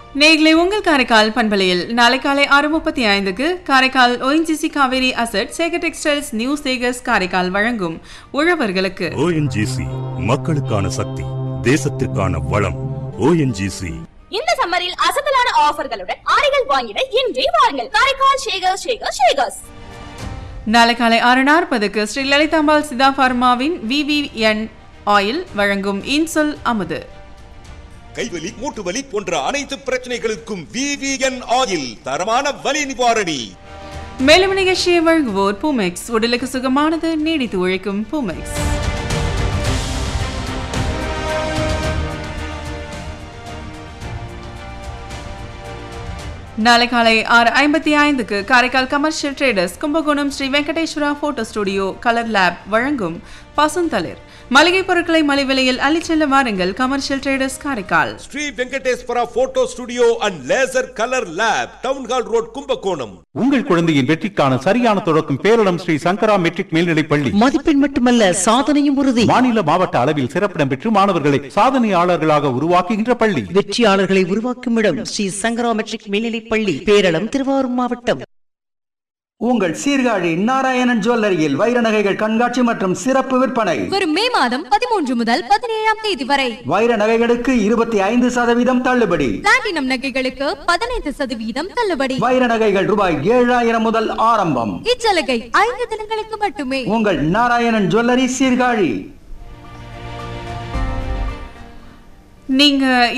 நேயர்களே, உங்கள் காரைக்கால் பண்பலையில் நாளை காலை 6:35க்கு Karaikal ONGC Kaveri asset Sekar textiles new Sekar's Karaikal வழங்கும் உழவர்களுக்கு. ONGC மக்களுக்கான சக்தி, தேசத்திற்கான வளம். ONGC இந்த சம்மரில் அசத்தலான ஆஃபர்களுடன் ஆடைகள் வாங்கிட இன்றே வாருங்கள் காரைக்கால் ஷேகர்ஸ். நாளை காலை 6:40க்கு ஸ்ரீ லலிதாம்பாள் சிதா பார்மாவின் VVN ஆயில் வழங்கும் இன்சொல் அமுது. கைவலி, மூட்டு வலி போன்ற அனைத்து பிரச்சனைகளுக்கும் VVN ஆயில் தரமான வலி நிவாரணி. மேலும் நிகழ்ச்சியை வழங்குவோர் பூமெக்ஸ், உடலுக்கு சுகமானது, நீடித்து உழைக்கும் பூமெக்ஸ். நாளை காலை 6:55க்கு Karaikal commercial traders Kumbakonam Sri Venkateswara photo studio colour lab வழங்கும் பசுந்தளிர் மளிகை பொருட்களை மலிவிலையில் அள்ளிச்செல்ல வாருங்கள். Commercial traders Karaikal. Sri Venkateswara photo studio and laser colour lab, town hall road, Kumbakonam. உங்கள் குழந்தையின் வெற்றிக்கான சரியான தொடக்கம் பேரிடம் ஸ்ரீ சங்கரா மெட்ரிக் மேல்நிலைப் பள்ளி. மதிப்பெண் மட்டுமல்ல, சாதனையும் உறுதி. மாநில மாவட்ட அளவில் சிறப்பிடம் பெற்று மாணவர்களை சாதனையாளர்களாக உருவாக்குகின்ற பள்ளி. வெற்றியாளர்களை உருவாக்கும் இடம் ஸ்ரீ சங்கரா மெட்ரிக் மேல்நிலைப் பள்ளி, பேரளம், திருவாரூர் மாவட்டம். உங்கள் சீர்காழி நாராயணன் ஜுவல்லரியில் வைர நகைகள் கண்காட்சி மற்றும் சிறப்பு விற்பனை வரும் மே மாதம் 13 முதல் 17ஆம் தேதி வரை. வைர நகைகளுக்கு 25% தள்ளுபடி. பிளாட்டினம் நகைகளுக்கு 15% தள்ளுபடி. வைர நகைகள் ரூபாய் 7000 முதல் ஆரம்பம். இச்சலுகை 5 தினங்களுக்கு மட்டுமே. உங்கள் நாராயணன் ஜுவல்லரி, சீர்காழி. நீங்க